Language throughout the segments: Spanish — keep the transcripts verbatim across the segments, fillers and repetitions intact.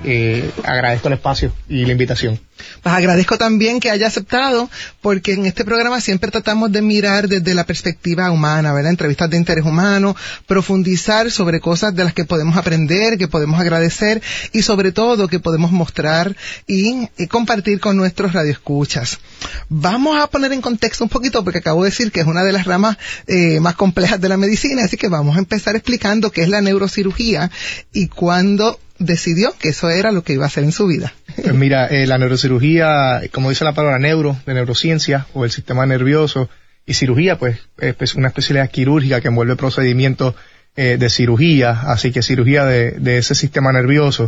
eh, agradezco el espacio y la invitación. Pues agradezco también que haya aceptado, porque en este programa siempre tratamos de mirar desde la perspectiva humana, ¿verdad? Entrevistas de interés humano, profundizar sobre cosas de las que podemos aprender, que podemos agradecer y sobre todo que podemos mostrar y, y compartir con nuestros radioescuchas. Vamos a poner en contexto un poquito, porque acabo de decir que es una de las ramas eh, más complejas de la medicina, así que vamos a empezar explicando qué es la neurocirugía y cuándo decidió que eso era lo que iba a hacer en su vida. Pues mira, eh, la neurocirugía, como dice la palabra neuro, de neurociencia, o el sistema nervioso, y cirugía, pues, es una especialidad quirúrgica que envuelve procedimientos eh, de cirugía, así que cirugía de, de ese sistema nervioso.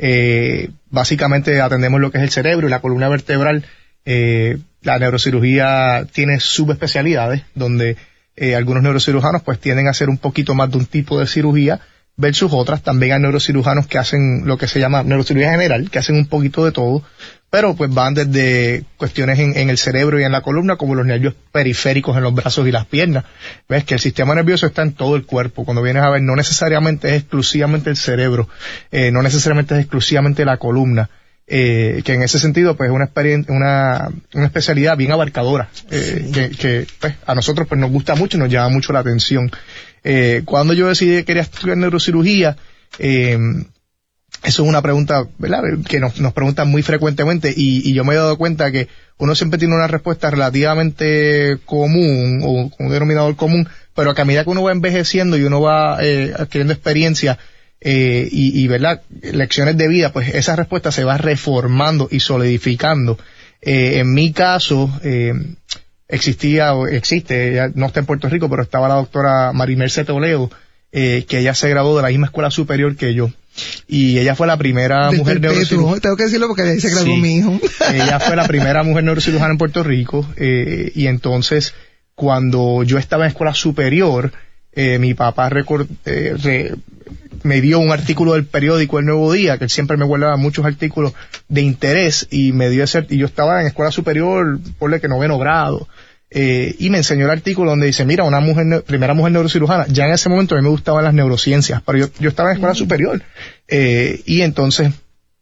Eh, básicamente atendemos lo que es el cerebro y la columna vertebral. Eh, la neurocirugía tiene subespecialidades, donde eh, algunos neurocirujanos pues tienden a hacer un poquito más de un tipo de cirugía, versus otras. También hay neurocirujanos que hacen lo que se llama neurocirugía general, que hacen un poquito de todo, pero pues van desde cuestiones en, en el cerebro y en la columna, como los nervios periféricos en los brazos y las piernas. Ves que el sistema nervioso está en todo el cuerpo. Cuando vienes a ver, no necesariamente es exclusivamente el cerebro, eh, no necesariamente es exclusivamente la columna, eh, que en ese sentido pues es una, una, una especialidad bien abarcadora, eh, sí. que, que pues, a nosotros pues nos gusta mucho y nos llama mucho la atención. Eh, cuando yo decidí que quería estudiar neurocirugía, eh, eso es una pregunta, ¿verdad?, que nos, nos preguntan muy frecuentemente, y, y yo me he dado cuenta que uno siempre tiene una respuesta relativamente común, o un denominador común, pero que a medida que uno va envejeciendo y uno va eh, adquiriendo experiencia eh, y, y, ¿verdad?, lecciones de vida, pues esa respuesta se va reformando y solidificando. Eh, en mi caso, eh, existía o existe, ella no está en Puerto Rico, pero estaba la doctora Marimerce Toledo, eh, que ella se graduó de la misma escuela superior que yo. Y ella fue la primera Del mujer neurocirujana. Tengo que decirlo porque ahí se graduó sí, mi hijo. Ella fue la primera mujer neurocirujana en Puerto Rico, eh, y entonces, cuando yo estaba en escuela superior, eh, mi papá record, eh, re, me dio un artículo del periódico El Nuevo Día, que él siempre me guardaba muchos artículos de interés, y me dio ese, y yo estaba en escuela superior, ponle que noveno grado, eh, y me enseñó el artículo donde dice, mira, una mujer, primera mujer neurocirujana. Ya en ese momento a mí me gustaban las neurociencias, pero yo, yo estaba en escuela mm. superior, eh, y entonces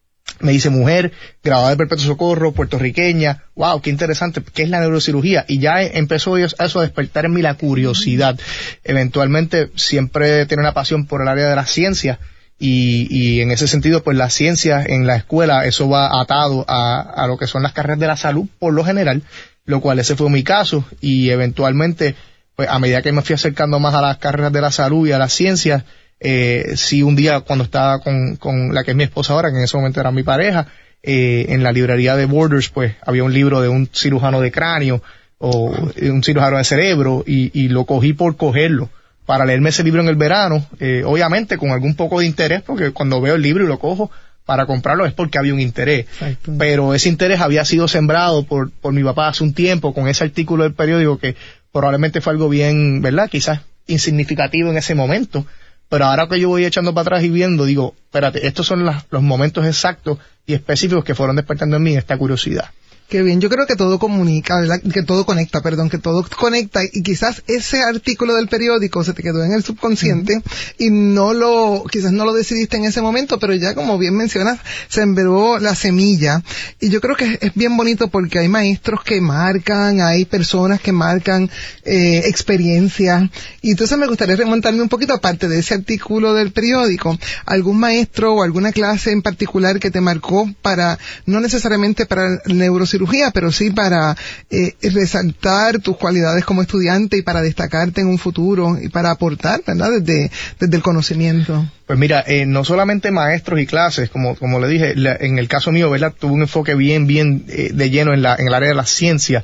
me dice, mujer, graduada de Perpetuo Socorro, puertorriqueña, wow, qué interesante, ¿qué es la neurocirugía? Y ya empezó eso a despertar en mí la curiosidad. Mm. Eventualmente siempre tiene una pasión por el área de la ciencia, y, y en ese sentido, pues la ciencia en la escuela, eso va atado a, a lo que son las carreras de la salud por lo general, lo cual ese fue mi caso, y eventualmente, pues a medida que me fui acercando más a las carreras de la salud y a las ciencias, eh, sí, un día cuando estaba con, con la que es mi esposa ahora, que en ese momento era mi pareja, eh, en la librería de Borders, pues había un libro de un cirujano de cráneo, o un cirujano de cerebro, y, y lo cogí por cogerlo, para leerme ese libro en el verano, eh, obviamente con algún poco de interés, porque cuando veo el libro y lo cojo para comprarlo es porque había un interés. Exacto. Pero ese interés había sido sembrado por, por mi papá hace un tiempo con ese artículo del periódico, que probablemente fue algo bien, ¿verdad?, quizás insignificativo en ese momento, pero ahora que yo voy echando para atrás y viendo, digo, espérate, estos son las, los momentos exactos y específicos que fueron despertando en mí esta curiosidad. Qué bien, yo creo que todo comunica, ¿verdad? Que todo conecta, perdón, que todo conecta, y quizás ese artículo del periódico se te quedó en el subconsciente uh-huh. y no lo, quizás no lo decidiste en ese momento, pero ya como bien mencionas, sembró la semilla, y yo creo que es bien bonito porque hay maestros que marcan, hay personas que marcan eh, experiencias, y entonces me gustaría remontarme un poquito, aparte de ese artículo del periódico, algún maestro o alguna clase en particular que te marcó para, no necesariamente para el neurocirugía, pero sí para eh, resaltar tus cualidades como estudiante y para destacarte en un futuro y para aportar, ¿verdad?, desde, desde el conocimiento. Pues mira, eh, no solamente maestros y clases, como como le dije, la, en el caso mío, ¿verdad?, tuve un enfoque bien, bien eh, de lleno en la en el área de la ciencia,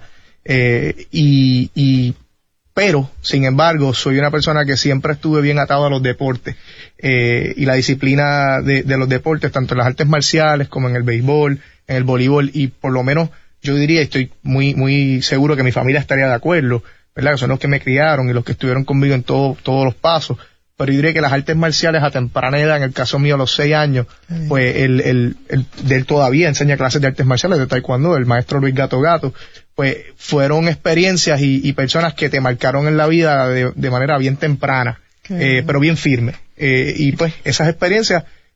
eh, y, y pero, sin embargo, soy una persona que siempre estuve bien atado a los deportes, eh, y la disciplina de, de los deportes, tanto en las artes marciales como en el béisbol, en el voleibol, y por lo menos yo diría, estoy muy muy seguro que mi familia estaría de acuerdo, ¿verdad?, que son los que me criaron y los que estuvieron conmigo en todo, todos los pasos, pero yo diría que las artes marciales a temprana edad, en el caso mío a los seis años, mm. pues él, él, él, él todavía enseña clases de artes marciales, de taekwondo, el maestro Luis Gato Gato, pues fueron experiencias y, y personas que te marcaron en la vida de, de manera bien temprana, eh, pero bien firme, eh, y pues esas experiencias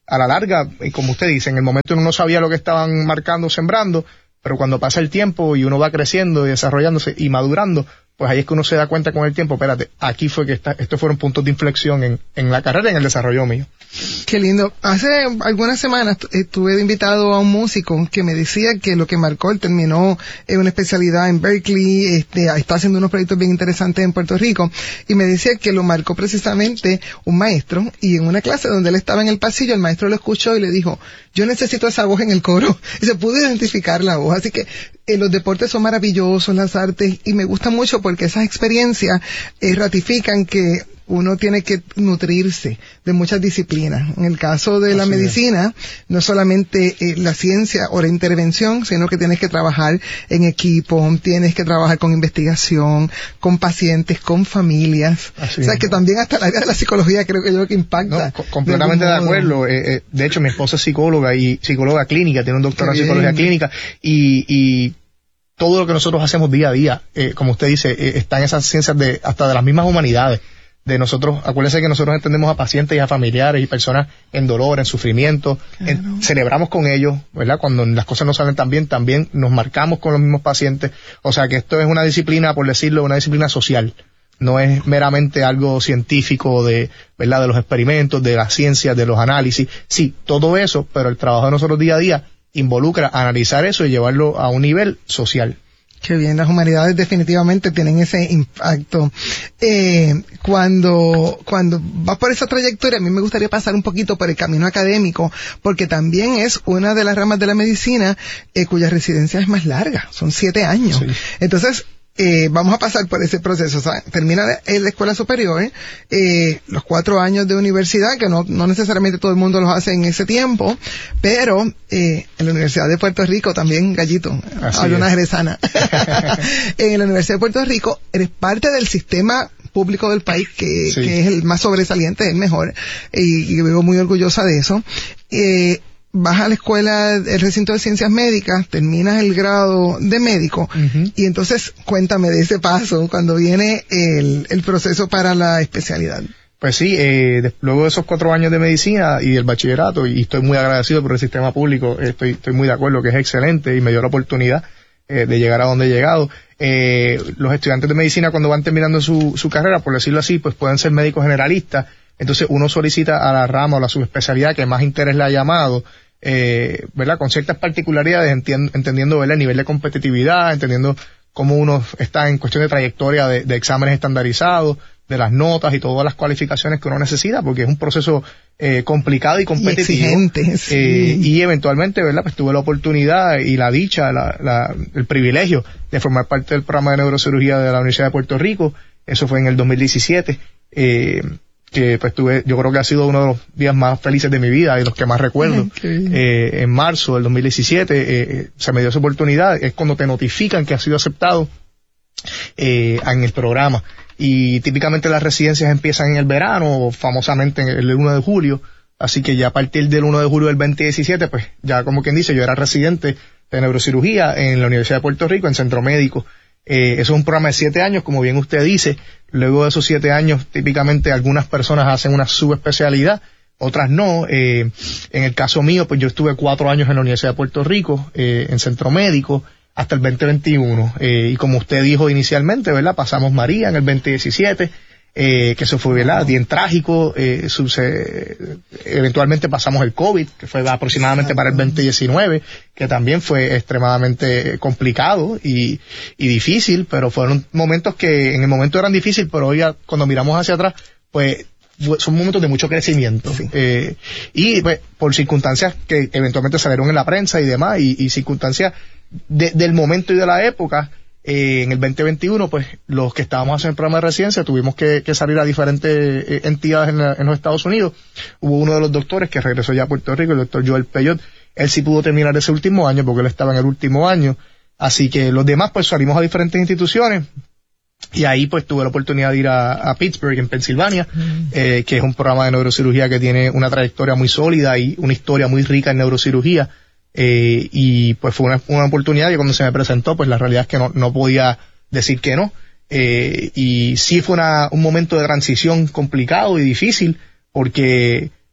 a la larga, y como usted dice, en el momento uno no sabía lo que estaban marcando, sembrando, pero cuando pasa el tiempo y uno va creciendo y desarrollándose y madurando, pues ahí es que uno se da cuenta con el tiempo, espérate, aquí fue que está, estos fueron puntos de inflexión en, en la carrera y en el desarrollo mío. Qué lindo. Hace algunas semanas estuve de invitado a un músico que me decía que lo que marcó, él terminó en una especialidad en Berkeley, este, está haciendo unos proyectos bien interesantes en Puerto Rico, y me decía que lo marcó precisamente un maestro, y en una clase donde él estaba en el pasillo, el maestro lo escuchó y le dijo, yo necesito esa voz en el coro, y se pudo identificar la voz. Así que eh, los deportes son maravillosos, las artes, y me gusta mucho porque esas experiencias eh, ratifican que uno tiene que nutrirse de muchas disciplinas. En el caso de la Así medicina, es. no solamente eh, la ciencia o la intervención, sino que tienes que trabajar en equipo, tienes que trabajar con investigación, con pacientes, con familias. Así o sea, es. que también hasta la área de la psicología creo que yo que impacta. No, co completamente de, de acuerdo. Eh, eh, de hecho, mi esposa es psicóloga y psicóloga clínica, tiene un doctorado en psicología clínica y, y todo lo que nosotros hacemos día a día, eh, como usted dice, eh, está en esas ciencias de hasta de las mismas humanidades. De nosotros, acuérdense que nosotros entendemos a pacientes y a familiares y personas en dolor, en sufrimiento, claro. en, celebramos con ellos, ¿verdad? Cuando las cosas no salen tan bien, también nos marcamos con los mismos pacientes, o sea que esto es una disciplina, por decirlo, una disciplina social, no es meramente algo científico de, ¿verdad? De los experimentos, de las ciencias, de los análisis, sí, todo eso, pero el trabajo de nosotros día a día involucra analizar eso y llevarlo a un nivel social. Qué bien, las humanidades definitivamente tienen ese impacto. Eh, cuando, cuando vas por esa trayectoria, a mí me gustaría pasar un poquito por el camino académico, porque también es una de las ramas de la medicina eh, cuya residencia es más larga, son siete años. Sí. Entonces, Eh, vamos a pasar por ese proceso, o sea, termina en la escuela superior, eh, los cuatro años de universidad, que no, no necesariamente todo el mundo los hace en ese tiempo, pero eh, en la Universidad de Puerto Rico también, Gallito, hablo una jerezana, en la Universidad de Puerto Rico eres parte del sistema público del país, que, sí. que es el más sobresaliente, el mejor, y, y vivo muy orgullosa de eso. Eh, vas a la escuela, el recinto de ciencias médicas, terminas el grado de médico, uh-huh. y entonces cuéntame de ese paso, cuando viene el, el proceso para la especialidad. Pues sí, eh, de, luego de esos cuatro años de medicina y el bachillerato, y estoy muy agradecido por el sistema público, estoy, estoy muy de acuerdo que es excelente y me dio la oportunidad eh, de llegar a donde he llegado. Eh, los estudiantes de medicina cuando van terminando su, su carrera, por decirlo así, pues pueden ser médicos generalistas. Entonces uno solicita a la rama o la subespecialidad que más interés le ha llamado, eh, ¿verdad? Con ciertas particularidades, entiendo, entendiendo, ¿verdad? El nivel de competitividad, entendiendo cómo uno está en cuestión de trayectoria de, de exámenes estandarizados, de las notas y todas las cualificaciones que uno necesita, porque es un proceso eh, complicado y competitivo. Y exigente, sí. eh, y eventualmente, ¿verdad? Pues tuve la oportunidad y la dicha, la, la, el privilegio de formar parte del programa de neurocirugía de la Universidad de Puerto Rico. Eso fue en el dos mil diecisiete. Eh, que pues tuve, yo creo que ha sido uno de los días más felices de mi vida y los que más recuerdo. Okay. Eh, en marzo del dos mil diecisiete eh, se me dio esa oportunidad, es cuando te notifican que has sido aceptado eh, en el programa. Y típicamente las residencias empiezan en el verano, famosamente en el uno de julio, así que ya a partir del uno de julio del veinte diecisiete, pues ya como quien dice, yo era residente de neurocirugía en la Universidad de Puerto Rico, en Centro Médico. Eh, eso es un programa de siete años, como bien usted dice. Luego de esos siete años, típicamente algunas personas hacen una subespecialidad, otras no. Eh, en el caso mío, pues yo estuve cuatro años en la Universidad de Puerto Rico, eh, en Centro Médico, hasta el veinte veintiuno. Eh, y como usted dijo inicialmente, ¿verdad? Pasamos María en el veinte diecisiete, eh, que eso fue, ¿verdad? Bien trágico. Eh, sucede, eventualmente pasamos el COVID, que fue aproximadamente para el veinte diecinueve, que también fue extremadamente complicado y, y difícil, pero fueron momentos que en el momento eran difíciles, pero hoy cuando miramos hacia atrás, pues son momentos de mucho crecimiento. Sí. Eh, y pues, por circunstancias que eventualmente salieron en la prensa y demás, y, y circunstancias de, del momento y de la época, eh, en el veinte veintiuno, pues los que estábamos haciendo el programa de residencia tuvimos que, que salir a diferentes eh, entidades en, la, en los Estados Unidos. Hubo uno de los doctores que regresó ya a Puerto Rico, el doctor Joel Peyot. Él sí pudo terminar ese último año porque él estaba en el último año. Así que los demás pues salimos a diferentes instituciones. Y ahí pues tuve la oportunidad de ir a, a Pittsburgh, en Pensilvania, mm. eh, que es un programa de neurocirugía que tiene una trayectoria muy sólida y una historia muy rica en neurocirugía. Eh, y pues fue una, una oportunidad que cuando se me presentó, pues la realidad es que no, no podía decir que no. Eh, y sí fue una, un momento de transición complicado y difícil, porque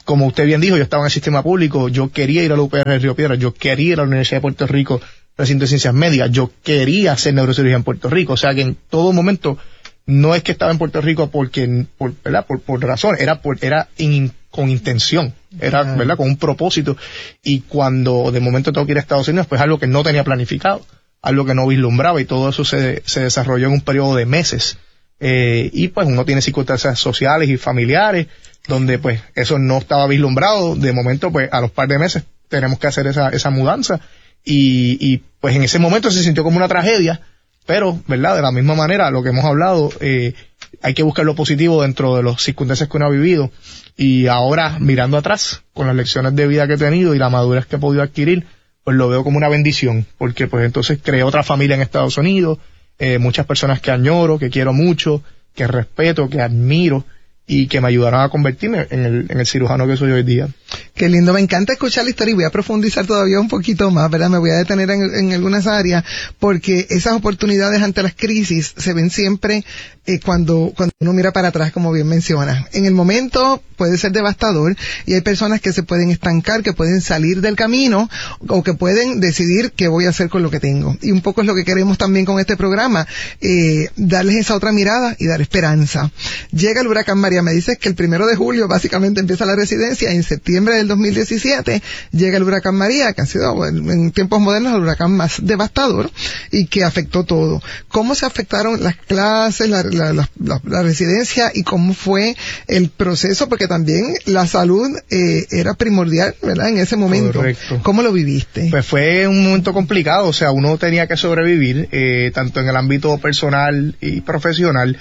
como usted bien dijo, yo estaba en el sistema público, yo quería ir a la U P R de Río Piedras, yo quería ir a la Universidad de Puerto Rico, recinto de ciencias médicas, yo quería hacer neurocirugía en Puerto Rico, o sea que en todo momento no es que estaba en Puerto Rico porque, por, ¿verdad? Por, por razón, era por, era in, con intención, era, yeah. ¿verdad? Con un propósito, y cuando de momento tengo que ir a Estados Unidos, pues algo que no tenía planificado, algo que no vislumbraba, y todo eso se, se desarrolló en un periodo de meses, eh, y pues uno tiene circunstancias sociales y familiares, donde pues eso no estaba vislumbrado, de momento pues a los par de meses tenemos que hacer esa, esa mudanza, y, y pues en ese momento se sintió como una tragedia, pero, ¿verdad? De la misma manera, lo que hemos hablado, eh, hay que buscar lo positivo dentro de las circunstancias que uno ha vivido, y ahora, mirando atrás, con las lecciones de vida que he tenido y la madurez que he podido adquirir, pues lo veo como una bendición, porque pues entonces creé otra familia en Estados Unidos, eh, muchas personas que añoro, que quiero mucho, que respeto, que admiro, y que me ayudaron a convertirme en el, en el cirujano que soy hoy día. Qué lindo, me encanta escuchar la historia y voy a profundizar todavía un poquito más, ¿verdad? Me voy a detener en, en algunas áreas, porque esas oportunidades ante las crisis se ven siempre eh, cuando, cuando uno mira para atrás, como bien menciona. En el momento puede ser devastador, y hay personas que se pueden estancar, que pueden salir del camino, o que pueden decidir qué voy a hacer con lo que tengo. Y un poco es lo que queremos también con este programa, eh, darles esa otra mirada y dar esperanza. Llega el huracán María, me dices que el primero de julio básicamente empieza la residencia, y en septiembre del dos mil diecisiete llega el huracán María, que ha sido en tiempos modernos el huracán más devastador y que afectó todo. ¿Cómo se afectaron las clases, la, la, la, la, la residencia, y cómo fue el proceso? Porque también la salud eh, era primordial, ¿verdad? En ese momento. Correcto. ¿Cómo lo viviste? Pues fue un momento complicado, o sea, uno tenía que sobrevivir, eh, tanto en el ámbito personal y profesional,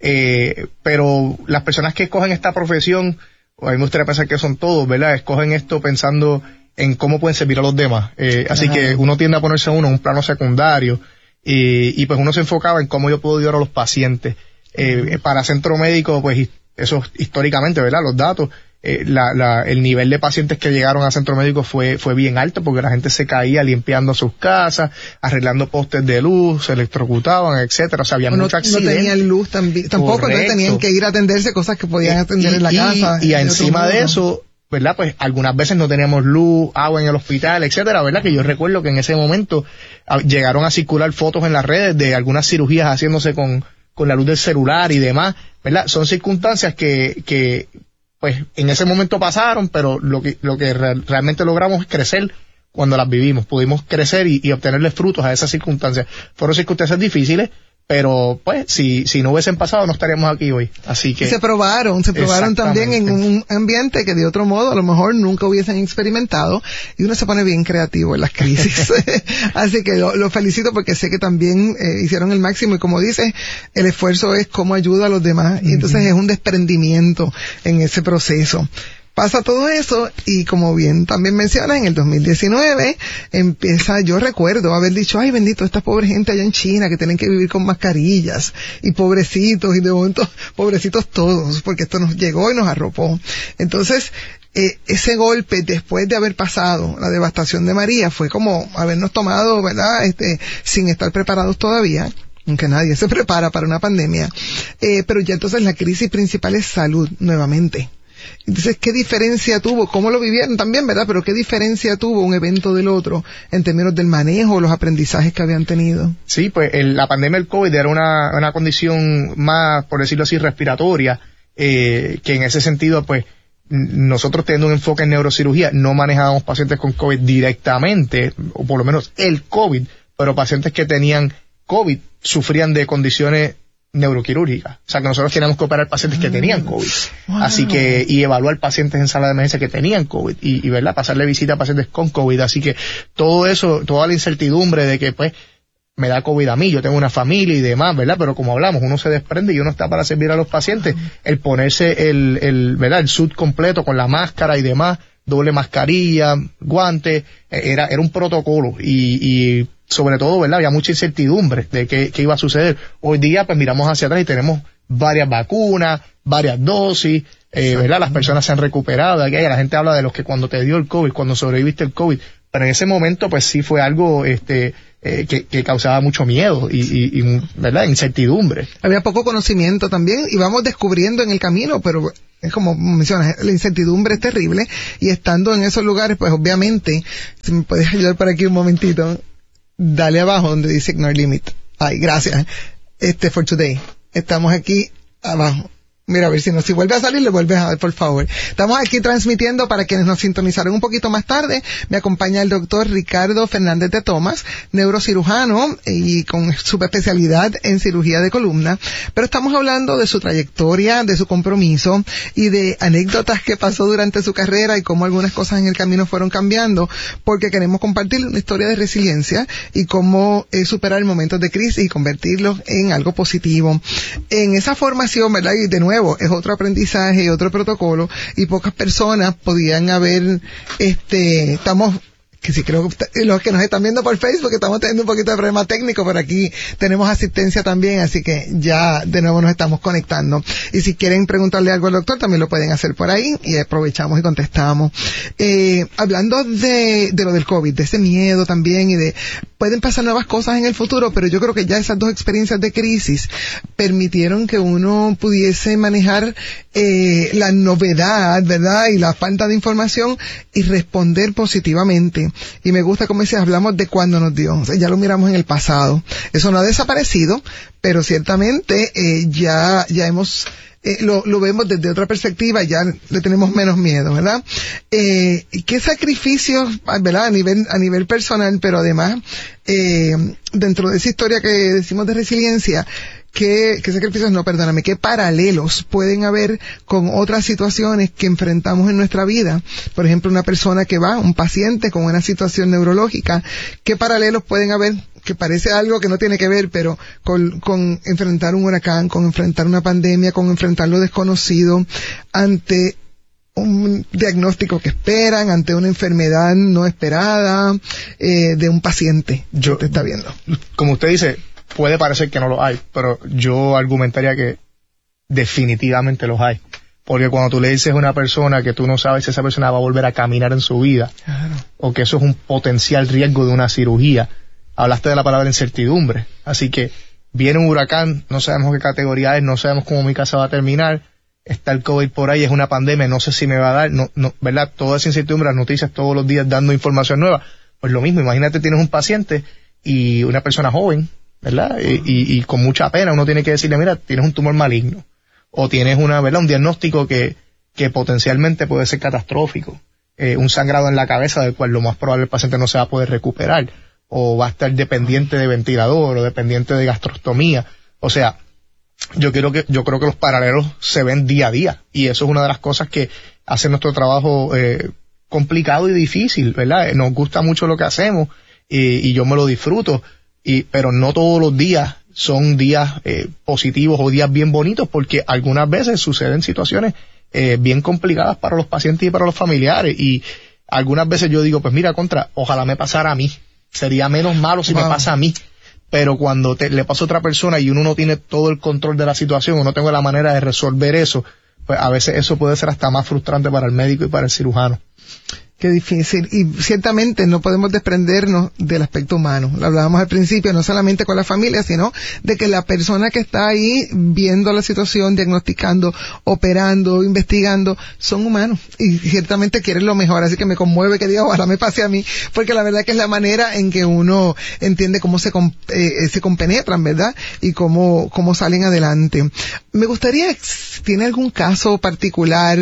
eh, pero las personas que escogen esta profesión, a mí me gustaría pensar que son todos, ¿verdad? Escogen esto pensando en cómo pueden servir a los demás. Eh, así que uno tiende a ponerse a uno en un plano secundario, y, y pues uno se enfocaba en cómo yo puedo ayudar a los pacientes. Eh, para centro médico, pues eso históricamente, ¿verdad? Los datos, eh, la, la, el nivel de pacientes que llegaron a centro médico fue, fue bien alto, porque la gente se caía limpiando sus casas, arreglando postes de luz, se electrocutaban, etcétera. O sea, había no, mucho accidente. No tenían luz también, tampoco, entonces tenían que ir a atenderse cosas que podían atender y, en la y, casa. Y, y encima de eso, ¿verdad? Pues algunas veces no teníamos luz, agua en el hospital, etcétera, ¿verdad? Que yo recuerdo que en ese momento a, llegaron a circular fotos en las redes de algunas cirugías haciéndose con, con la luz del celular y demás, ¿verdad? Son circunstancias que, que, pues, en ese momento pasaron, pero lo que, lo que re- realmente logramos es crecer cuando las vivimos. Pudimos crecer y, y obtenerle frutos a esas circunstancias. Fueron circunstancias difíciles, pero pues si si no hubiesen pasado no estaríamos aquí hoy. Así que se probaron, se probaron también en un ambiente que de otro modo a lo mejor nunca hubiesen experimentado, y uno se pone bien creativo en las crisis. Así que lo, lo felicito, porque sé que también eh, hicieron el máximo, y como dices, el esfuerzo es cómo ayuda a los demás, y entonces uh-huh. es un desprendimiento en ese proceso. Pasa todo eso, y como bien también mencionas, en el dos mil diecinueve empieza, yo recuerdo haber dicho, ay bendito, esta pobre gente allá en China que tienen que vivir con mascarillas, y pobrecitos, y de momento, pobrecitos todos, porque esto nos llegó y nos arropó. Entonces, eh, ese golpe, después de haber pasado la devastación de María, fue como habernos tomado, ¿verdad?, este, sin estar preparados todavía, aunque nadie se prepara para una pandemia, eh, pero ya entonces la crisis principal es salud, nuevamente. Entonces, ¿qué diferencia tuvo? ¿Cómo lo vivieron también, verdad? Pero ¿qué diferencia tuvo un evento del otro en términos del manejo, los aprendizajes que habían tenido? Sí, pues el, la pandemia del COVID era una, una condición más, por decirlo así, respiratoria, eh, que en ese sentido, pues, nosotros teniendo un enfoque en neurocirugía, no manejábamos pacientes con COVID directamente, o por lo menos el COVID, pero pacientes que tenían COVID sufrían de condiciones neuroquirúrgica, o sea que nosotros teníamos que operar pacientes que tenían COVID, wow. Así que, y evaluar pacientes en sala de emergencia que tenían COVID, y, y verdad, pasarle visita a pacientes con COVID, así que todo eso, toda la incertidumbre de que pues, me da COVID a mí, yo tengo una familia y demás, verdad, pero como hablamos, uno se desprende y uno está para servir a los pacientes, el ponerse el, el, verdad, el suit completo con la máscara y demás, doble mascarilla, guantes, era, era un protocolo, y, y sobre todo, ¿verdad? Había mucha incertidumbre de qué, qué iba a suceder. Hoy día, pues miramos hacia atrás y tenemos varias vacunas, varias dosis, eh, ¿verdad? Las personas se han recuperado. Aquí la gente habla de los que cuando te dio el COVID, cuando sobreviviste el COVID, pero en ese momento, pues sí fue algo, este, eh, que, que causaba mucho miedo y, y, y, ¿verdad? Incertidumbre. Había poco conocimiento también, y vamos descubriendo en el camino, pero es como mencionas, la incertidumbre es terrible, y estando en esos lugares, pues obviamente, si me puedes ayudar por aquí un momentito, dale abajo donde dice Ignore Limit. Ay, gracias. Este, for today. Estamos aquí abajo. Mira, a ver si no, si vuelve a salir, le vuelves a ver, por favor. Estamos aquí transmitiendo para quienes nos sintonizaron un poquito más tarde. Me acompaña el doctor Ricardo Fernández de Tomás, neurocirujano y con subespecialidad en cirugía de columna. Pero estamos hablando de su trayectoria, de su compromiso y de anécdotas que pasó durante su carrera y cómo algunas cosas en el camino fueron cambiando, porque queremos compartir una historia de resiliencia y cómo eh, superar momentos de crisis y convertirlos en algo positivo. En esa formación, ¿verdad? Y de nuevo, es otro aprendizaje, otro protocolo, y pocas personas podían haber, este, estamos, que sí creo que los que nos están viendo por Facebook estamos teniendo un poquito de problema técnico, pero aquí tenemos asistencia también, así que ya de nuevo nos estamos conectando. Y si quieren preguntarle algo al doctor, también lo pueden hacer por ahí y aprovechamos y contestamos. Eh, hablando de, de lo del COVID, de ese miedo también y de, pueden pasar nuevas cosas en el futuro, pero yo creo que ya esas dos experiencias de crisis permitieron que uno pudiese manejar eh, la novedad, ¿verdad? Y la falta de información y responder positivamente. Y me gusta como dices, hablamos de cuándo nos dio. O sea, ya lo miramos en el pasado. Eso no ha desaparecido, pero ciertamente eh, ya ya hemos eh, lo, lo vemos desde otra perspectiva, ya le tenemos menos miedo, ¿verdad? Eh, ¿Qué sacrificios, verdad? A nivel a nivel personal, pero además eh, dentro de esa historia que decimos de resiliencia, ¿Qué, qué sacrificios, no, perdóname, qué paralelos pueden haber con otras situaciones que enfrentamos en nuestra vida? Por ejemplo, una persona que va, un paciente con una situación neurológica, ¿qué paralelos pueden haber? Que parece algo que no tiene que ver, pero con, con enfrentar un huracán, con enfrentar una pandemia, con enfrentar lo desconocido, ante un diagnóstico que esperan, ante una enfermedad no esperada, eh, de un paciente yo, que te está viendo. Como usted dice, puede parecer que no los hay, pero yo argumentaría que definitivamente los hay. Porque cuando tú le dices a una persona que tú no sabes si esa persona va a volver a caminar en su vida, claro, o que eso es un potencial riesgo de una cirugía, hablaste de la palabra incertidumbre. Así que viene un huracán, no sabemos qué categoría es, no sabemos cómo mi casa va a terminar, está el COVID por ahí, es una pandemia, no sé si me va a dar, no, no, ¿verdad? Toda esa incertidumbre, las noticias todos los días dando información nueva. Pues lo mismo, imagínate, tienes un paciente y una persona joven, ¿verdad? Y, y, y con mucha pena uno tiene que decirle, mira, tienes un tumor maligno, o tienes una, ¿verdad? Un diagnóstico que, que potencialmente puede ser catastrófico, eh, un sangrado en la cabeza del cual lo más probable el paciente no se va a poder recuperar, o va a estar dependiente de ventilador, o dependiente de gastrostomía. O sea, yo creo que, yo creo que los paralelos se ven día a día, y eso es una de las cosas que hace nuestro trabajo, eh, complicado y difícil, ¿verdad? Nos gusta mucho lo que hacemos, y, y yo me lo disfruto, y pero no todos los días son días eh, positivos o días bien bonitos, porque algunas veces suceden situaciones eh, bien complicadas para los pacientes y para los familiares, y algunas veces yo digo, pues mira, contra, ojalá me pasara a mí, sería menos malo si wow. me pasa a mí, pero cuando te, le pasa a otra persona y uno no tiene todo el control de la situación, o no tengo la manera de resolver eso, pues a veces eso puede ser hasta más frustrante para el médico y para el cirujano. Qué difícil. Y ciertamente no podemos desprendernos del aspecto humano. Lo hablábamos al principio, no solamente con la familia, sino de que la persona que está ahí viendo la situación, diagnosticando, operando, investigando, son humanos. Y ciertamente quieren lo mejor. Así que me conmueve que diga, ojalá me pase a mí, porque la verdad que es la manera en que uno entiende cómo se, eh, se compenetran, ¿verdad? Y cómo, cómo salen adelante. Me gustaría, ¿tiene algún caso particular,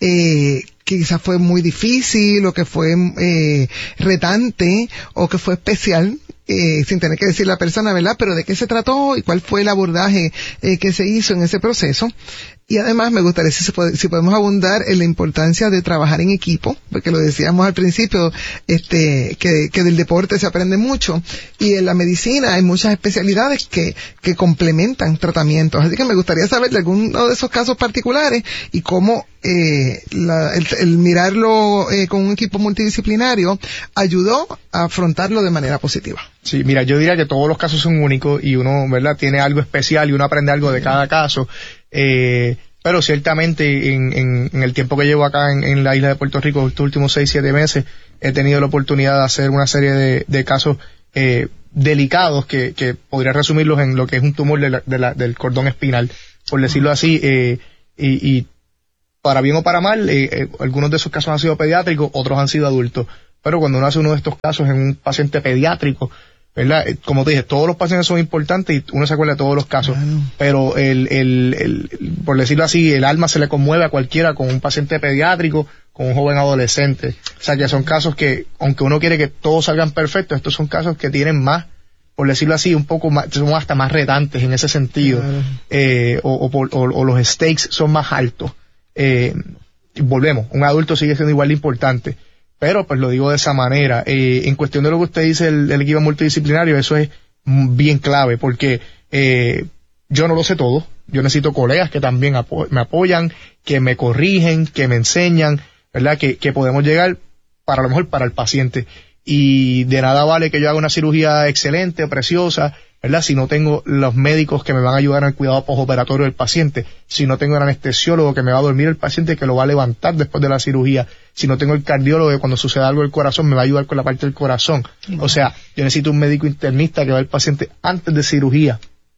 eh, que quizás fue muy difícil, o que fue eh, retante, o que fue especial, eh, sin tener que decir la persona, ¿verdad? Pero ¿de qué se trató y cuál fue el abordaje eh, que se hizo en ese proceso? Y además me gustaría si, se puede, si podemos abundar en la importancia de trabajar en equipo, porque lo decíamos al principio, este, que, que del deporte se aprende mucho, y en la medicina hay muchas especialidades que, que complementan tratamientos. Así que me gustaría saber de alguno de esos casos particulares y cómo eh, la, el, el mirarlo eh, con un equipo multidisciplinario ayudó a afrontarlo de manera positiva. Sí, mira, yo diría que todos los casos son únicos y uno, ¿verdad?, tiene algo especial y uno aprende algo de cada caso. Eh, pero ciertamente en, en, en el tiempo que llevo acá en, en la isla de Puerto Rico, estos últimos seis, siete meses, he tenido la oportunidad de hacer una serie de, de casos eh, delicados que, que podría resumirlos en lo que es un tumor de la, de la, del cordón espinal, por decirlo así, eh, y, y para bien o para mal, eh, eh, algunos de esos casos han sido pediátricos, otros han sido adultos. Pero cuando uno hace uno de estos casos en un paciente pediátrico, ¿verdad? Como te dije, todos los pacientes son importantes y uno se acuerda de todos los casos, claro. Pero el, el, el, por decirlo así, el alma se le conmueve a cualquiera con un paciente pediátrico, con un joven adolescente. O sea que son casos que, aunque uno quiere que todos salgan perfectos, estos son casos que tienen más, por decirlo así, un poco más, son hasta más retantes en ese sentido, claro. eh, o, o, o, o los stakes son más altos. Eh, volvemos, un adulto sigue siendo igual de importante. Pero pues lo digo de esa manera. Eh, en cuestión de lo que usted dice, el, el equipo multidisciplinario, eso es bien clave, porque eh, yo no lo sé todo. Yo necesito colegas que también apo- me apoyan, que me corrigen, que me enseñan, ¿verdad? Que, que podemos llegar para lo mejor para el paciente. Y de nada vale que yo haga una cirugía excelente, preciosa, ¿verdad? Si no tengo los médicos que me van a ayudar en el cuidado postoperatorio del paciente, si no tengo el anestesiólogo que me va a dormir el paciente, que lo va a levantar después de la cirugía, si no tengo el cardiólogo que cuando suceda algo del corazón me va a ayudar con la parte del corazón. O sea, yo necesito un médico internista que va al paciente antes de cirugía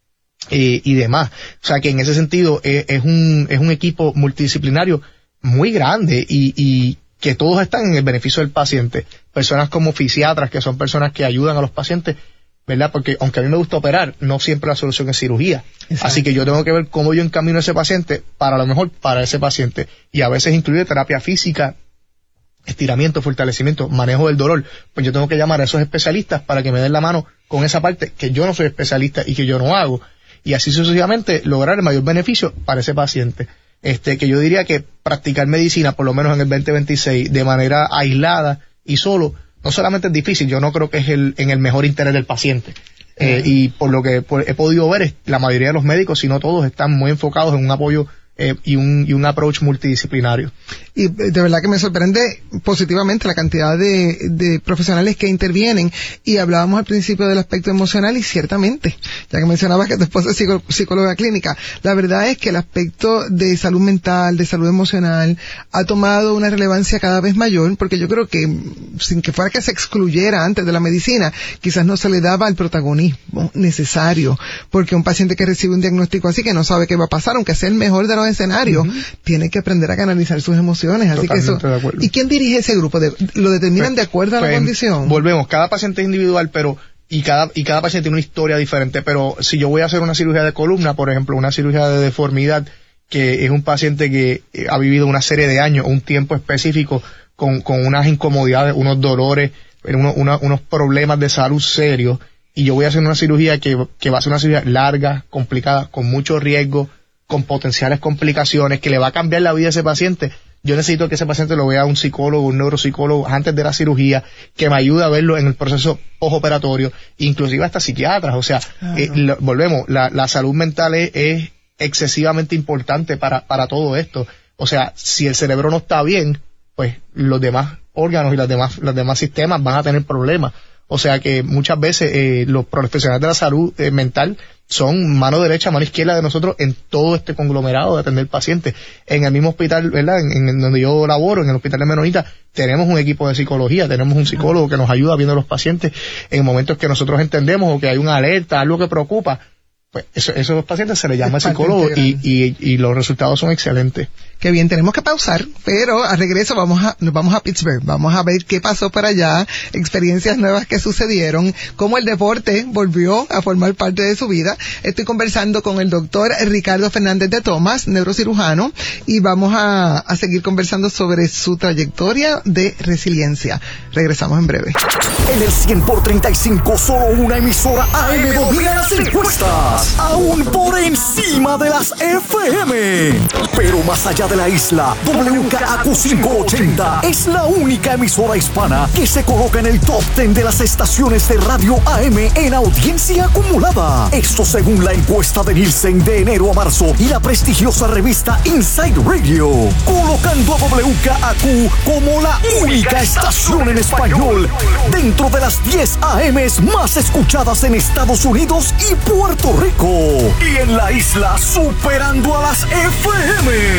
eh, y demás. O sea que en ese sentido eh, es un es un equipo multidisciplinario muy grande y, y que todos están en el beneficio del paciente. Personas como fisiatras, que son personas que ayudan a los pacientes, ¿verdad? Porque aunque a mí me gusta operar, no siempre la solución es cirugía. Exacto. Así que yo tengo que ver cómo yo encamino a ese paciente para lo mejor para ese paciente. Y a veces incluye terapia física, estiramiento, fortalecimiento, manejo del dolor. Pues yo tengo que llamar a esos especialistas para que me den la mano con esa parte que yo no soy especialista y que yo no hago. Y así sucesivamente lograr el mayor beneficio para ese paciente. Este, que yo diría que practicar medicina, por lo menos en el veinte veintiséis, de manera aislada y solo, no solamente es difícil, yo no creo que es el, en el mejor interés del paciente. Eh, y por lo que por, he podido ver, es, la mayoría de los médicos, si no todos, están muy enfocados en un apoyo eh, y un y un approach multidisciplinario. Y de verdad que me sorprende positivamente la cantidad de, de profesionales que intervienen. Y hablábamos al principio del aspecto emocional, y ciertamente, ya que mencionabas que tu esposa es psicó, psicóloga clínica, la verdad es que el aspecto de salud mental, de salud emocional, ha tomado una relevancia cada vez mayor, porque yo creo que, sin que fuera que se excluyera antes de la medicina, quizás no se le daba el protagonismo necesario, porque un paciente que recibe un diagnóstico así, que no sabe qué va a pasar, aunque sea el mejor de los escenarios, uh-huh. tiene que aprender a canalizar sus emociones. Así que eso, ¿y quién dirige ese grupo? ¿De, ¿Lo determinan pues, de acuerdo a la pues, condición? Volvemos, cada paciente es individual, pero y cada y cada paciente tiene una historia diferente, pero si yo voy a hacer una cirugía de columna, por ejemplo, una cirugía de deformidad, que es un paciente que ha vivido una serie de años, un tiempo específico, con, con unas incomodidades, unos dolores, unos, unos, unos problemas de salud serios, y yo voy a hacer una cirugía que, que va a ser una cirugía larga, complicada, con mucho riesgo, con potenciales complicaciones, que le va a cambiar la vida a ese paciente. Yo necesito que ese paciente lo vea un psicólogo, un neuropsicólogo antes de la cirugía, que me ayude a verlo en el proceso postoperatorio, inclusive hasta psiquiatras. O sea, ah, eh, no. lo, volvemos, la, la salud mental es, es excesivamente importante para, para todo esto. O sea, si el cerebro no está bien, pues los demás órganos y las demás, los demás sistemas van a tener problemas. O sea que muchas veces eh, los profesionales de la salud eh, mental son mano derecha, mano izquierda de nosotros en todo este conglomerado de atender pacientes. En el mismo hospital, ¿verdad? En, en donde yo laboro, en el hospital de Menonita, tenemos un equipo de psicología, tenemos un psicólogo que nos ayuda viendo a los pacientes en momentos que nosotros entendemos o que hay una alerta, algo que preocupa. Pues eso, esos pacientes se les llama psicólogo y, y, y los resultados son excelentes. Qué bien, tenemos que pausar, pero al regreso vamos a, nos vamos a Pittsburgh, vamos a ver qué pasó por allá, experiencias nuevas que sucedieron, cómo el deporte volvió a formar parte de su vida. Estoy conversando con el doctor Ricardo Fernández de Tomás, neurocirujano, y vamos a, a seguir conversando sobre su trayectoria de resiliencia. Regresamos en breve. En el cien por treinta y cinco, solo una emisora A M domina las encuestas, aún por encima de las F M. Pero más allá de la isla, W K A Q quinientos ochenta es la única emisora hispana que se coloca en el top diez de las estaciones de radio A M en audiencia acumulada. Esto según la encuesta de Nielsen de enero a marzo y la prestigiosa revista Inside Radio, colocando a W K A Q como la única estación en español dentro de las diez A Ms más escuchadas en Estados Unidos y Puerto Rico. Y en la isla, superando a las F M.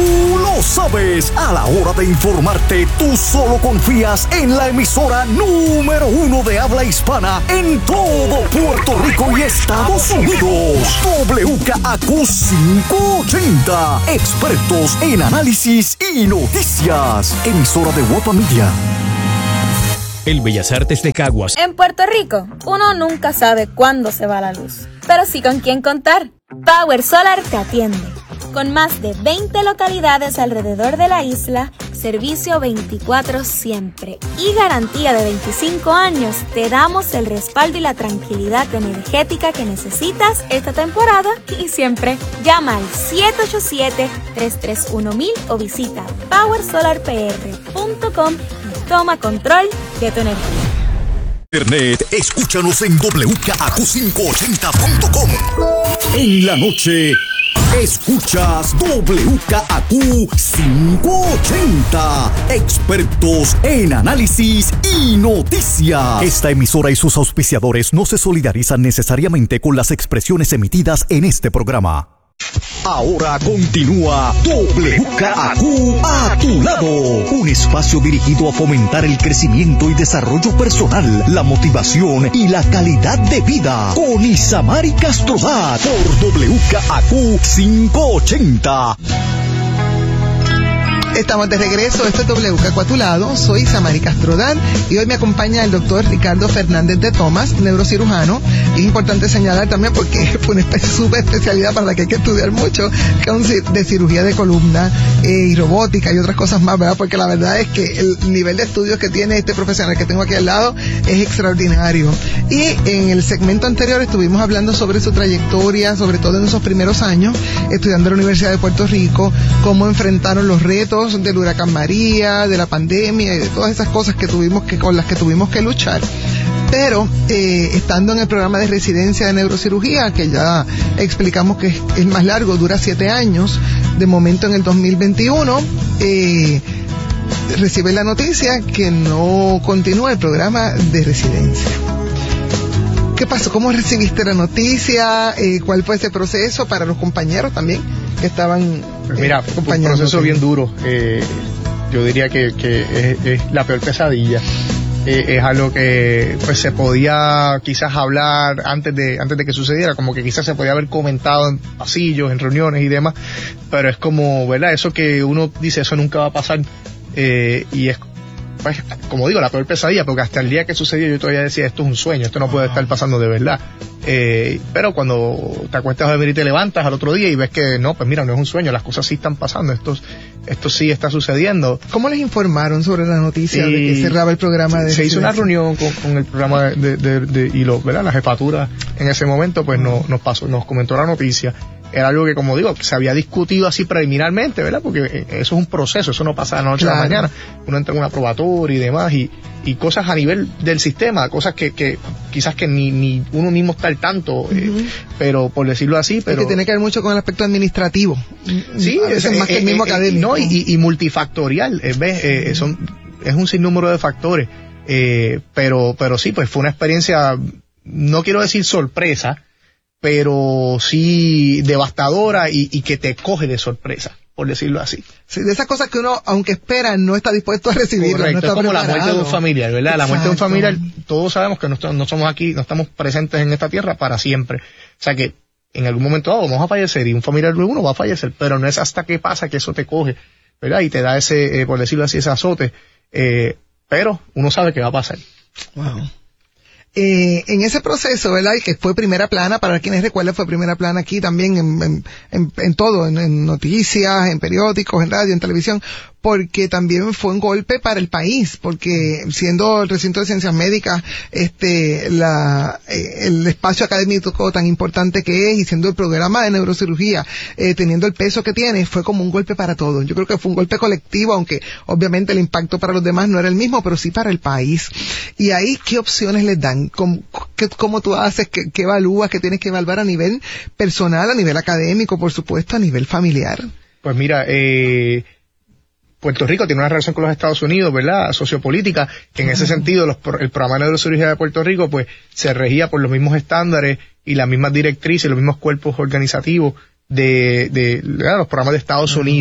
tú lo sabes. A la hora de informarte, tú solo confías en la emisora número uno de habla hispana en todo Puerto Rico y Estados Unidos. W K A Q quinientos ochenta. Expertos en análisis y noticias. Emisora de Guapa Media. El Bellas Artes de Caguas. En Puerto Rico, uno nunca sabe cuándo se va la luz, pero sí con quién contar. Power Solar te atiende. Con más de veinte localidades alrededor de la isla, servicio veinticuatro siempre y garantía de veinticinco años, te damos el respaldo y la tranquilidad energética que necesitas esta temporada y siempre. Llama al siete ocho siete, tres tres uno mil o visita power solar p r punto com y toma control de tu energía. Internet, escúchanos en W K A Q quinientos ochenta punto com. En la noche, escuchas W K A Q quinientos ochenta. Expertos en análisis y noticias. Esta emisora y sus auspiciadores no se solidarizan necesariamente con las expresiones emitidas en este programa. Ahora continúa W K A Q a tu lado, un espacio dirigido a fomentar el crecimiento y desarrollo personal, la motivación y la calidad de vida, con Isamari Castrodat por W K A Q quinientos ochenta. Estamos de regreso, esto es W K A Q a tu lado, soy Isamari Castrodat y hoy me acompaña el doctor Ricardo Fernández de Tomás, neurocirujano. Y es importante señalar también porque fue una super especialidad para la que hay que estudiar mucho, que es de cirugía de columna eh, y robótica y otras cosas más, ¿verdad? Porque la verdad es que el nivel de estudios que tiene este profesional que tengo aquí al lado es extraordinario. Y en el segmento anterior estuvimos hablando sobre su trayectoria, sobre todo en esos primeros años, estudiando en la Universidad de Puerto Rico, cómo enfrentaron los retos del huracán María, de la pandemia y de todas esas cosas que tuvimos que con las que tuvimos que luchar. Pero eh, estando en el programa de residencia de neurocirugía, que ya explicamos que es, es más largo, dura siete años, de momento en el dos mil veintiuno, eh, recibe la noticia que no continúa el programa de residencia. ¿Qué pasó? ¿Cómo recibiste la noticia? Eh, ¿Cuál fue ese proceso para los compañeros también que estaban pues mira, eh, un proceso bien duro. Eh, yo diría que, que es, es la peor pesadilla. Eh, es algo que pues se podía quizás hablar antes de antes de que sucediera, como que quizás se podía haber comentado en pasillos, en reuniones y demás, pero es como, ¿verdad? Eso que uno dice, eso nunca va a pasar, eh, y es, pues, como digo, la peor pesadilla, porque hasta el día que sucedió yo todavía decía, esto es un sueño, esto no puede estar pasando de verdad. Eh, pero cuando te acuestas a dormir y te levantas al otro día y ves que no, pues mira, no es un sueño, las cosas sí están pasando, esto, esto sí está sucediendo. ¿Cómo les informaron sobre la noticia y de que cerraba el programa de se hizo una reunión con, con el programa de, de, de, de y lo, ¿verdad? La jefatura en ese momento pues no, nos pasó, nos comentó la noticia. Era algo que, como digo, se había discutido así preliminarmente, ¿verdad? Porque eso es un proceso, eso no pasa de la noche claro. a la mañana. Uno entra en una probatoria y demás, y, y cosas a nivel del sistema, cosas que, que quizás que ni, ni uno mismo está al tanto, uh-huh. eh, pero por decirlo así, pero... Es que tiene que ver mucho con el aspecto administrativo. Sí, es, es más eh, que el mismo eh, académico. No, y, y multifactorial, eh, ¿ves? Eh, son, es un sinnúmero de factores, eh, pero, pero sí, pues fue una experiencia, no quiero decir sorpresa, pero sí devastadora y, y que te coge de sorpresa, por decirlo así. Sí, de esas cosas que uno, aunque espera, no está dispuesto a recibir. Correcto, no está es como preparado. La muerte de un familiar, ¿verdad? Exacto. La muerte de un familiar, todos sabemos que no, no somos aquí, no estamos presentes en esta tierra para siempre. O sea que en algún momento dado vamos a fallecer y un familiar de uno va a fallecer, pero no es hasta que pasa que eso te coge, ¿verdad? Y te da ese, eh, por decirlo así, ese azote. Eh, pero uno sabe que va a pasar. Wow. Eh, en ese proceso, ¿verdad? Y que fue primera plana, para quienes recuerdan, fue primera plana aquí también en, en, en, en todo, en, en noticias, en periódicos, en radio, en televisión, porque también fue un golpe para el país, porque siendo el recinto de ciencias médicas, este, la, eh, el espacio académico tan importante que es, y siendo el programa de neurocirugía, eh, teniendo el peso que tiene, fue como un golpe para todos. Yo creo que fue un golpe colectivo, aunque obviamente el impacto para los demás no era el mismo, pero sí para el país. Y ahí, ¿qué opciones les dan? ¿Cómo, qué, cómo tú haces? ¿Qué, qué evalúas? ¿Qué tienes que evaluar a nivel personal, a nivel académico, por supuesto, a nivel familiar? Pues mira, eh, Puerto Rico tiene una relación con los Estados Unidos, ¿verdad? Sociopolítica, que en ese sentido los, el programa de neurocirugía de Puerto Rico pues se regía por los mismos estándares y las mismas directrices, los mismos cuerpos organizativos de, de, de los programas de Estados Unidos.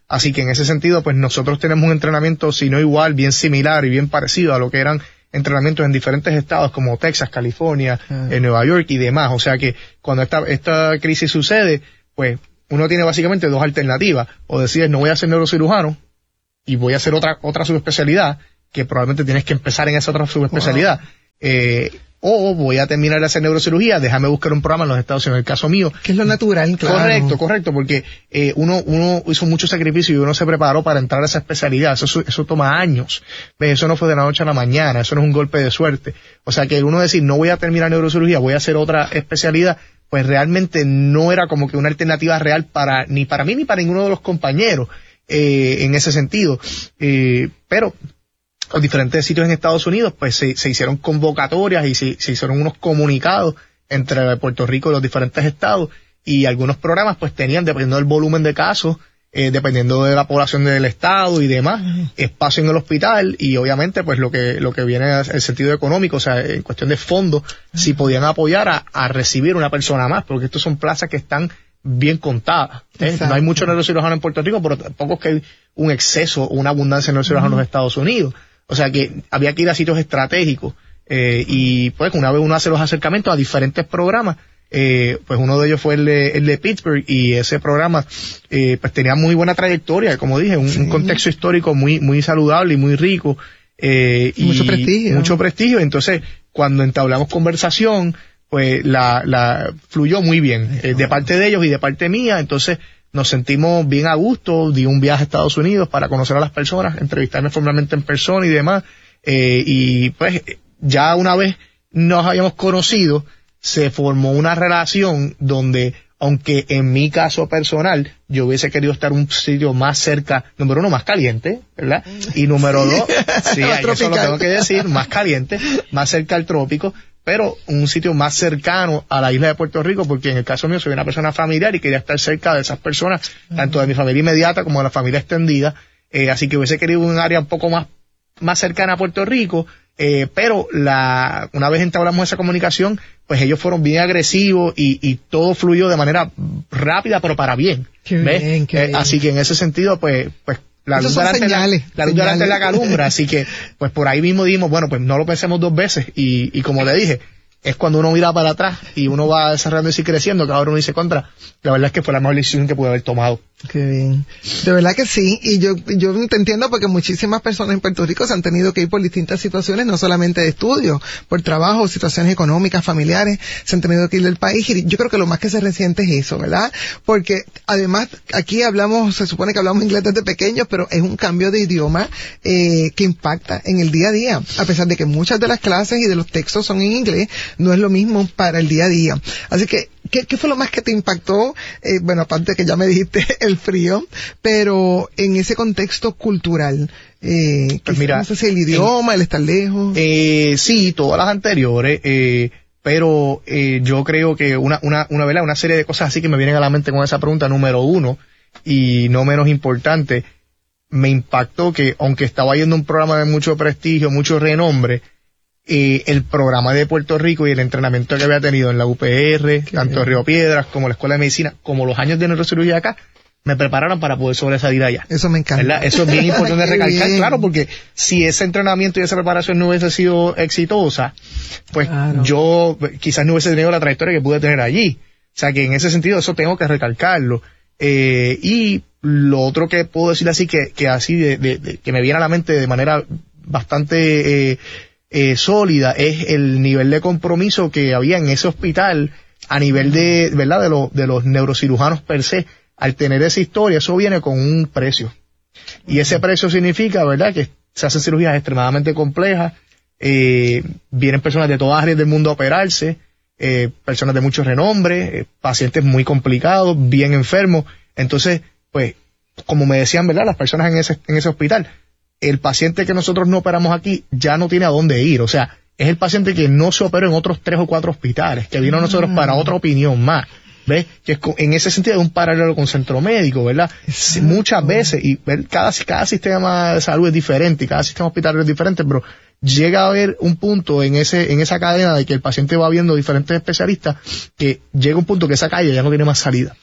Así que en ese sentido, pues nosotros tenemos un entrenamiento, si no igual, bien similar y bien parecido a lo que eran entrenamientos en diferentes estados como Texas, California, ah. en Nueva York y demás. O sea que cuando esta, esta crisis sucede, pues uno tiene básicamente dos alternativas. O decides, no voy a ser neurocirujano y voy a hacer otra, otra subespecialidad, que probablemente tienes que empezar en esa otra subespecialidad. Wow. Eh, o voy a terminar de hacer neurocirugía, déjame buscar un programa en los Estados Unidos, en el caso mío. Que es lo natural, claro. Correcto, correcto, porque eh, uno uno hizo mucho sacrificio y uno se preparó para entrar a esa especialidad. Eso, eso toma años. ¿Ves? Eso no fue de la noche a la mañana, eso no es un golpe de suerte. O sea que uno decir, no voy a terminar neurocirugía, voy a hacer otra especialidad, pues realmente no era como que una alternativa real para ni para mí ni para ninguno de los compañeros eh, en ese sentido. Eh, pero los diferentes sitios en Estados Unidos, pues se, se hicieron convocatorias y se, se hicieron unos comunicados entre Puerto Rico y los diferentes estados, y algunos programas pues tenían, dependiendo del volumen de casos, eh, dependiendo de la población del estado y demás, uh-huh. espacio en el hospital, y obviamente pues lo que lo que viene es el sentido económico, o sea, en cuestión de fondos, uh-huh. si podían apoyar a, a recibir una persona más, porque estos son plazas que están bien contadas. ¿eh? No hay muchos neurocirujanos en Puerto Rico, pero tampoco es que hay un exceso o una abundancia de neurocirujanos uh-huh. en los Estados Unidos. O sea que había que ir a sitios estratégicos, eh, y pues una vez uno hace los acercamientos a diferentes programas, eh, pues uno de ellos fue el de, el de Pittsburgh, y ese programa eh, pues tenía muy buena trayectoria, como dije, un, sí. un contexto histórico muy muy saludable y muy rico, eh, y mucho prestigio. Mucho prestigio. Entonces, cuando entablamos conversación, pues la, la fluyó muy bien, eh, de parte de ellos y de parte mía. Entonces nos sentimos bien a gusto, di un viaje a Estados Unidos para conocer a las personas, entrevistarme formalmente en persona y demás, eh, y pues ya una vez nos habíamos conocido, se formó una relación donde, aunque en mi caso personal, yo hubiese querido estar un sitio más cerca, número uno, más caliente, ¿verdad? Y número dos, sí, eso lo tengo que decir, más caliente, más cerca al trópico, pero un sitio más cercano a la isla de Puerto Rico, porque en el caso mío soy una persona familiar y quería estar cerca de esas personas, uh-huh. tanto de mi familia inmediata como de la familia extendida, eh, así que hubiese querido un área un poco más, más cercana a Puerto Rico, eh, pero la, una vez entablamos esa comunicación, pues ellos fueron bien agresivos y, y todo fluyó de manera rápida, pero para bien. Qué ¿ves? Bien, qué eh, bien. Así que en ese sentido, pues, pues, la luz delante la, la luz delante la calumbra, así que pues por ahí mismo dijimos, bueno, pues no lo pensemos dos veces, y, y como le dije, es cuando uno mira para atrás y uno va desarrollando y creciendo, que ahora uno dice, contra, la verdad es que fue la mejor decisión que pude haber tomado. Qué bien. De verdad que sí, y yo yo te entiendo, porque muchísimas personas en Puerto Rico se han tenido que ir por distintas situaciones, no solamente de estudio, por trabajo, situaciones económicas, familiares, se han tenido que ir del país, y yo creo que lo más que se resiente es eso, ¿verdad? Porque además aquí hablamos, se supone que hablamos inglés desde pequeños, pero es un cambio de idioma eh, que impacta en el día a día, a pesar de que muchas de las clases y de los textos son en inglés, no es lo mismo para el día a día. Así que, ¿qué, qué fue lo más que te impactó? Eh, bueno, aparte que ya me dijiste el frío, pero en ese contexto cultural, eh, pues mira, no sé si el idioma, en, el estar lejos. Eh, sí, todas las anteriores, eh, pero eh, yo creo que una, una, una, ¿verdad? Una serie de cosas así que me vienen a la mente con esa pregunta. Número uno, y no menos importante, me impactó que, aunque estaba yendo un programa de mucho prestigio, mucho renombre, Eh, el programa de Puerto Rico y el entrenamiento que había tenido en la U P R, Qué tanto en Río Piedras como la Escuela de Medicina, como los años de neurocirugía acá, me prepararon para poder sobresalir allá. Eso me encanta. ¿Verdad? Eso es bien importante recalcar, bien. Claro, porque si ese entrenamiento y esa preparación no hubiese sido exitosa, pues claro. yo quizás no hubiese tenido la trayectoria que pude tener allí. O sea que en ese sentido eso tengo que recalcarlo. Eh, y lo otro que puedo decir así, que, que así de, de, de, que me viene a la mente de manera bastante eh, eh, sólida, es el nivel de compromiso que había en ese hospital a nivel de, ¿verdad?, de, lo, de los neurocirujanos per se. Al tener esa historia, eso viene con un precio. Y ese precio significa, ¿verdad?, que se hacen cirugías extremadamente complejas, eh, vienen personas de todas áreas del mundo a operarse, eh, personas de mucho renombre, eh, pacientes muy complicados, bien enfermos. Entonces, pues, como me decían, ¿verdad?, las personas en ese, en ese hospital, el paciente que nosotros no operamos aquí ya no tiene a dónde ir. O sea, es el paciente que no se operó en otros tres o cuatro hospitales, que vino a nosotros para otra opinión más. ¿Ves? Que es, en ese sentido es un paralelo con centro médico, ¿verdad? Sí, muchas veces, y cada, cada sistema de salud es diferente, y cada sistema hospitalario es diferente, pero llega a haber un punto en ese, en esa cadena de que el paciente va viendo diferentes especialistas, que llega un punto que esa calle ya no tiene más salida.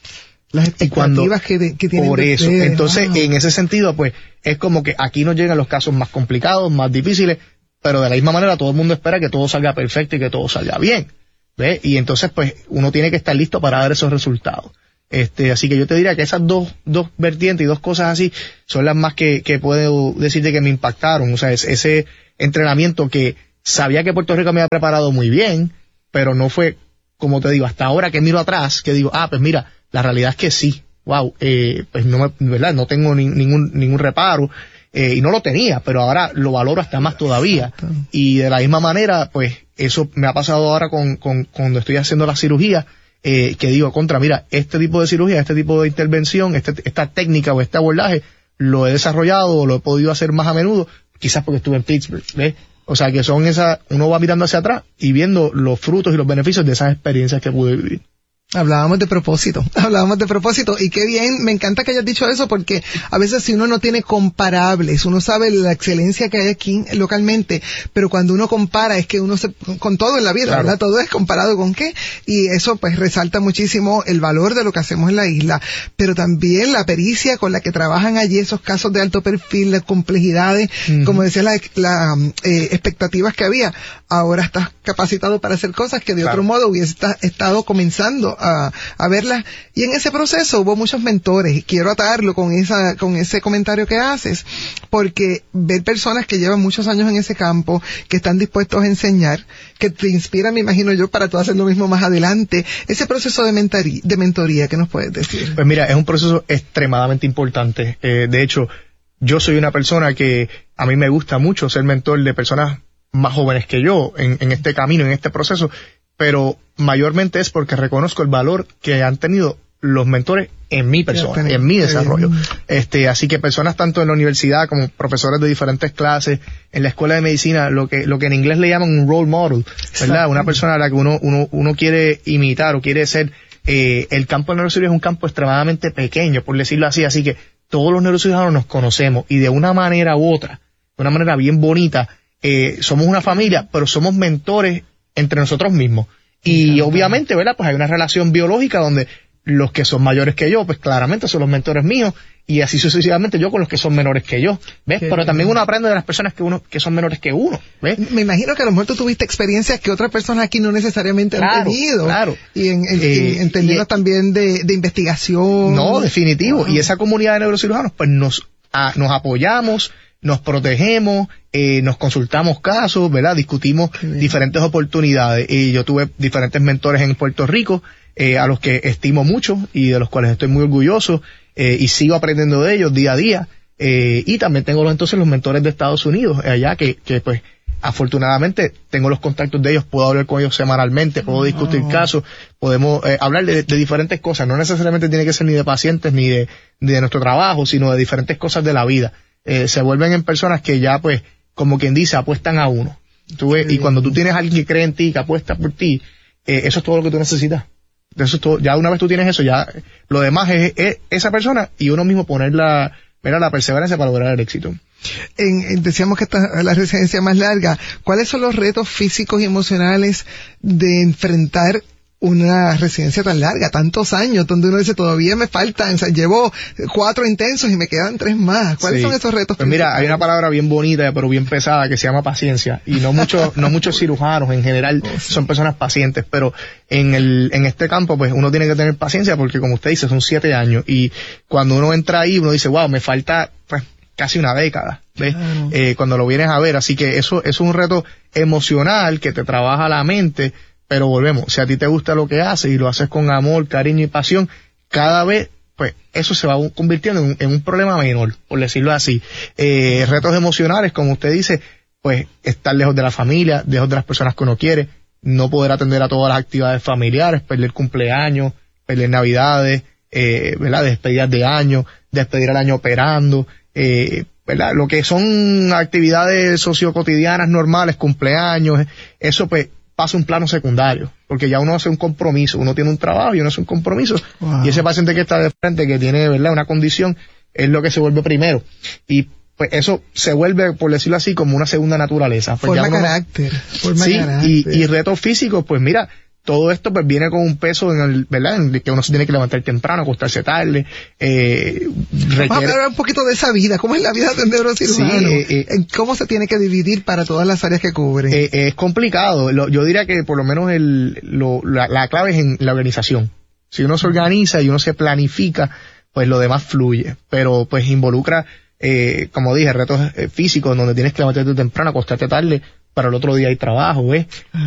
Las expectativas que, de, que tienen. Por eso, ustedes. entonces, wow. en ese sentido, pues, es como que aquí nos llegan los casos más complicados, más difíciles, pero de la misma manera todo el mundo espera que todo salga perfecto y que todo salga bien, ¿ves? Y entonces, pues, uno tiene que estar listo para dar esos resultados. Este, así que yo te diría que esas dos, dos vertientes y dos cosas así son las más que, que puedo decirte que me impactaron. O sea, es, ese entrenamiento que sabía que Puerto Rico me había preparado muy bien, pero no fue, como te digo, hasta ahora que miro atrás, que digo, ah, pues mira, la realidad es que sí, wow, eh, pues no me, verdad, no tengo ni, ningún, ningún reparo, eh, y no lo tenía, pero ahora lo valoro hasta más todavía. Exacto. Y de la misma manera, pues, eso me ha pasado ahora con, con, cuando estoy haciendo la cirugía, eh, que digo, contra, mira, este tipo de cirugía, este tipo de intervención, este, esta técnica o este abordaje, lo he desarrollado o lo he podido hacer más a menudo, quizás porque estuve en Pittsburgh, ¿ves? O sea, que son esas, uno va mirando hacia atrás y viendo los frutos y los beneficios de esas experiencias que pude vivir. Hablábamos de propósito, hablábamos de propósito y qué bien, me encanta que hayas dicho eso porque a veces si uno no tiene comparables, uno sabe la excelencia que hay aquí localmente, pero cuando uno compara es que uno se, con todo en la vida, claro. ¿verdad? Todo es comparado con qué, y eso pues resalta muchísimo el valor de lo que hacemos en la isla, pero también la pericia con la que trabajan allí esos casos de alto perfil, las complejidades, uh-huh. como decía, las la, eh, expectativas que había, ahora estás capacitado para hacer cosas que de claro. otro modo hubiese estado comenzando A, a verlas, y en ese proceso hubo muchos mentores, y quiero atarlo con esa, con ese comentario que haces, porque ver personas que llevan muchos años en ese campo, que están dispuestos a enseñar, que te inspiran, me imagino yo, para tú hacer lo mismo más adelante, ese proceso de mentoría, de mentoría, ¿qué nos puedes decir? Pues mira, es un proceso extremadamente importante, eh, de hecho, yo soy una persona que a mí me gusta mucho ser mentor de personas más jóvenes que yo, en, en este camino, en este proceso, pero mayormente es porque reconozco el valor que han tenido los mentores en mi persona, en mi desarrollo. Este, así que personas tanto en la universidad como profesores de diferentes clases, en la escuela de medicina, lo que, lo que en inglés le llaman un role model, ¿verdad? Una persona a la que uno, uno, uno quiere imitar o quiere ser. Eh, el campo de neurocirugía es un campo extremadamente pequeño, por decirlo así, así que todos los neurocirujanos nos conocemos y de una manera u otra, de una manera bien bonita, eh, somos una familia, pero somos mentores entre nosotros mismos. Y sí, obviamente, ¿verdad? Pues hay una relación biológica donde los que son mayores que yo, pues claramente son los mentores míos, y así sucesivamente yo con los que son menores que yo, ¿ves? Qué Pero bien. También uno aprende de las personas que uno que son menores que uno, ¿ves? Me imagino que a lo mejor tú tuviste experiencias que otras personas aquí no necesariamente claro, han tenido. Claro, Y en, en, eh, en, en términos y, también de, de investigación. No, definitivo. Wow. Y esa comunidad de neurocirujanos, pues nos, a, nos apoyamos, nos protegemos, eh, nos consultamos casos, ¿verdad? Discutimos diferentes oportunidades. Y yo tuve diferentes mentores en Puerto Rico, eh, a los que estimo mucho y de los cuales estoy muy orgulloso, eh, y sigo aprendiendo de ellos día a día. Eh, y también tengo los, entonces los mentores de Estados Unidos, allá que, que pues, afortunadamente tengo los contactos de ellos, puedo hablar con ellos semanalmente, puedo discutir oh. casos, podemos eh, hablar de, de diferentes cosas. No necesariamente tiene que ser ni de pacientes ni de, ni de nuestro trabajo, sino de diferentes cosas de la vida. Eh, se vuelven en personas que ya, pues, como quien dice, apuestan a uno. Tú ves, y cuando tú tienes a alguien que cree en ti, que apuesta por ti, eh, eso es todo lo que tú necesitas. Eso es todo. Ya una vez tú tienes eso, ya lo demás es, es esa persona y uno mismo poner la, mira, la perseverancia para lograr el éxito. En, en, decíamos que esta es la residencia más larga. ¿Cuáles son los retos físicos y emocionales de enfrentar una residencia tan larga, tantos años, donde uno dice, todavía me faltan, o sea, llevo cuatro intensos y me quedan tres más? ¿Cuáles sí. son esos retos? Pues mira, hay una palabra bien bonita, pero bien pesada, que se llama paciencia, y no muchos, no muchos cirujanos en general oh, sí. son personas pacientes, pero en el, en este campo, pues uno tiene que tener paciencia, porque como usted dice, son siete años, y cuando uno entra ahí, uno dice, wow, me falta, pues, casi una década, ¿ves? Claro. Eh, cuando lo vienes a ver, así que eso, eso es un reto emocional que te trabaja la mente. Pero volvemos, si a ti te gusta lo que haces y lo haces con amor, cariño y pasión, cada vez, pues, eso se va convirtiendo en un, en un problema menor, por decirlo así. Eh, retos emocionales, como usted dice, pues, estar lejos de la familia, lejos de las personas que uno quiere, no poder atender a todas las actividades familiares, perder cumpleaños, perder navidades, eh, ¿verdad? Despedidas de año, despedir al año operando, eh, ¿verdad? Lo que son actividades sociocotidianas normales, cumpleaños, eso pues, pasa un plano secundario, porque ya uno hace un compromiso, uno tiene un trabajo y uno hace un compromiso, wow. y ese paciente que está de frente, que tiene, ¿verdad?, una condición, es lo que se vuelve primero, y pues eso se vuelve, por decirlo así, como una segunda naturaleza. Pues forma ya uno, carácter, forma sí, carácter. Y, y retos físicos, pues mira, todo esto pues viene con un peso en el, ¿verdad? En el que uno se tiene que levantar temprano, acostarse tarde, eh, requiere... Vamos a hablar un poquito de esa vida, ¿cómo es la vida de un neurocirujano? Sí, eh, eh, ¿En cómo se tiene que dividir para todas las áreas que cubre? Eh, es complicado, lo, yo diría que por lo menos el, lo, la, la clave es en la organización. Si uno se organiza y uno se planifica, pues lo demás fluye, pero pues involucra, eh, como dije, retos eh, físicos donde tienes que levantarte temprano, acostarte tarde, para el otro día hay trabajo, ¿ves?